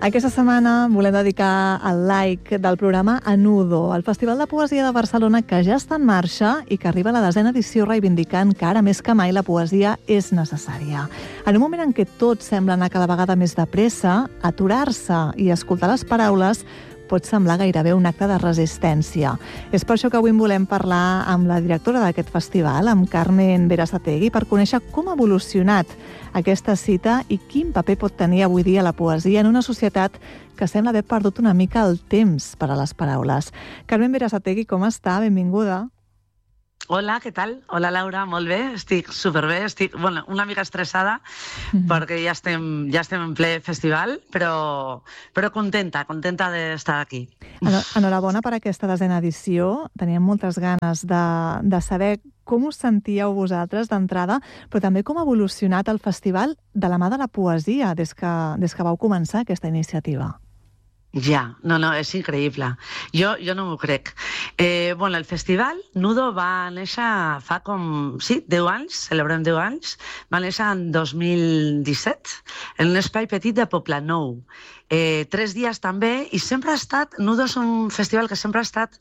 Aquesta setmana volem dedicar el like del programa a Nudo, el Festival de Poesia de Barcelona que ja està en marxa i que arriba a la 10ª edició reivindicant que ara més que mai la poesia és necessària. En un moment en què tot sembla anar cada vegada més de pressa, aturar-se i escoltar les paraules pot semblar gairebé un acte de resistència. És per això que avui en volem parlar amb la directora d'aquest festival, amb Carmen Berasategui, per conèixer com ha evolucionat aquesta cita i quin paper pot tenir avui dia la poesia en una societat que sembla haver perdut una mica el temps per a les paraules. Carmen Berasategui, com està? Benvinguda. Hola, què tal? Hola, Laura, molt bé, estic superbé, estic una mica estressada perquè ja estem en ple festival, però contenta d'estar aquí. Enhorabona per aquesta 10ª edició. Teníem moltes ganes de saber com us sentíeu vosaltres d'entrada, però també com ha evolucionat el festival de la mà de la poesia des que vau començar aquesta iniciativa. Ja, no, és increïble. Jo no m'ho crec. El festival Nudo va néixer fa 10 anys, celebrem 10 anys, va néixer en 2017, en un espai petit de Poblenou. 3 dies també, i sempre ha estat, Nudo és un festival que sempre ha estat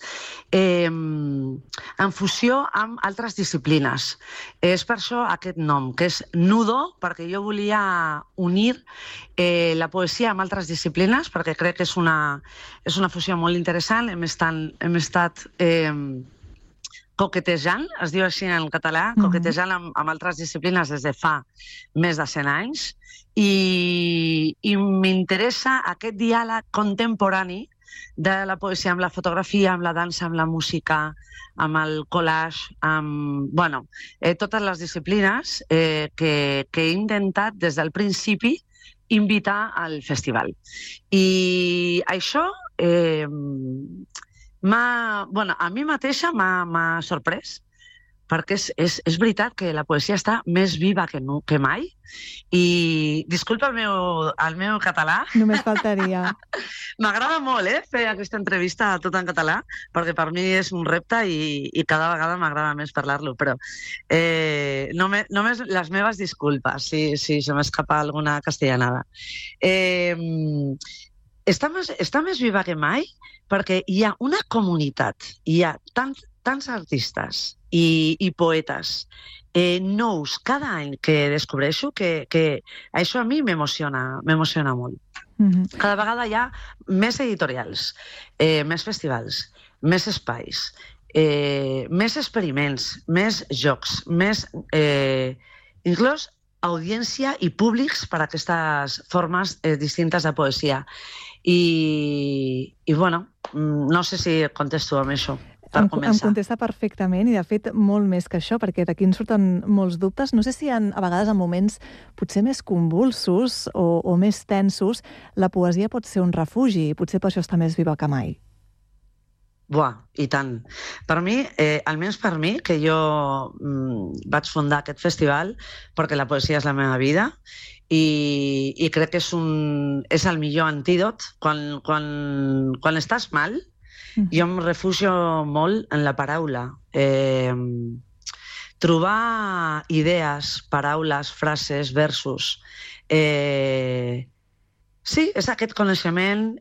en fusió amb altres disciplines. És per això aquest nom, que és Nudo, perquè jo volia unir la poesia amb altres disciplines, perquè crec que és una fusió molt interessant. Hem estat coquetejant, es diu així en català, coquetejant amb altres disciplines des de fa més de 100 anys, i m'interessa aquest diàleg contemporani de la poesia amb la fotografia, amb la dansa, amb la música, amb el collage, amb totes les disciplines que he intentat des del principi invitar al festival. I això a mi mateixa m'ha sorprès, perquè és veritat que la poesia està més viva que mai. I disculpa el meu català. Només faltaria. M'agrada molt fer aquesta entrevista tot en català, perquè per mi és un repte i cada vegada m'agrada més parlar-lo, però només les meves disculpes si se m'escapa alguna castellanada. Està més viva que mai perquè hi ha una comunitat, hi ha tants artistes i poetes nous cada any que descobreixo que això a mi m'emociona molt. Cada vegada hi ha més editorials, més festivals, més espais, més experiments, més jocs, més inclús audiència i públics per a aquestes formes distintes de poesia. I no sé si contesto amb això. Em contesta perfectament, i de fet molt més que això, perquè d'aquí en surten molts dubtes. No sé si a vegades en moments potser més convulsos o més tensos la poesia pot ser un refugi, i potser per això està més viva que mai. I tant. Per mi, almenys per mi, que jo vaig fundar aquest festival perquè la poesia és la meva vida i crec que és el millor antídot. Quan estàs mal, jo em refugio molt en la paraula. Trobar idees, paraules, frases, versos. Sí, és aquest coneixement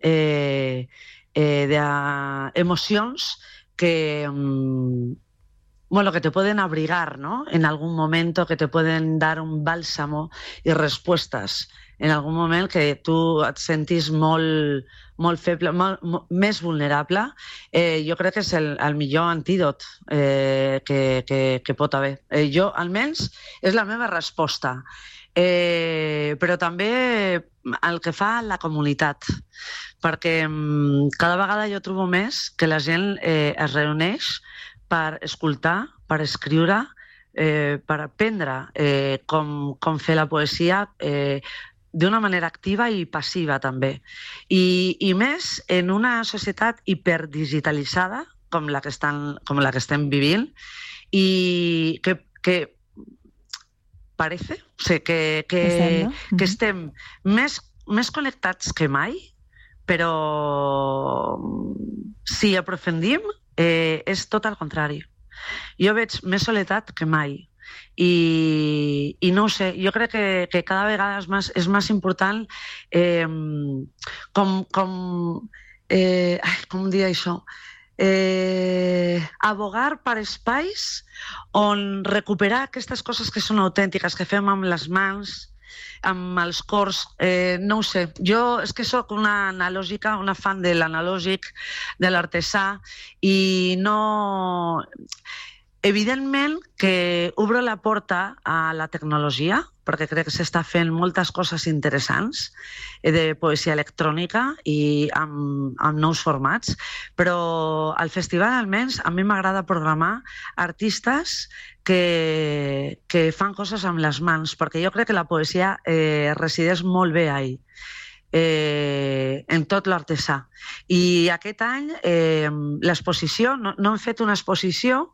d'emocions que te pueden abrigar, ¿no? En algún momento, que te pueden dar un bálsamo y respuestas en algun moment que tu et sentis molt feble, més vulnerable. Jo crec que és el millor antídot que pot haver. Jo, almenys, és la meva resposta. Però també el que fa la comunitat, perquè cada vegada jo trobo més que la gent es reuneix per escoltar, per escriure, per aprendre com fer la poesia d'una manera activa i passiva també. I més en una societat hiperdigitalitzada com la que estem vivint, i que parece que estem més connectats que mai, però si aprofundim és tot el contrari. Jo veig més soledat que mai. i no ho sé, jo crec que cada vegada és més important com dir això? Abogar per espais on recuperar aquestes coses que són autèntiques, que fem amb les mans, amb els cors, no ho sé. Jo és que sóc una analògica, una fan de l'analògic, de l'artesà, i no... Evidentment que obro la porta a la tecnologia, perquè crec que s'està fent moltes coses interessants de poesia electrònica i amb nous formats, però al festival almenys a mi m'agrada programar artistes que fan coses amb les mans, perquè jo crec que la poesia resideix molt bé ahí, en tot l'artesà. I aquest any l'exposició, no hem fet una exposició,